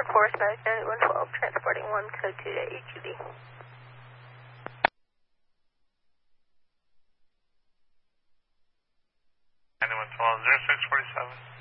Forest Medic 9112, transporting 1 code 2 to HEB. 9112, 0647.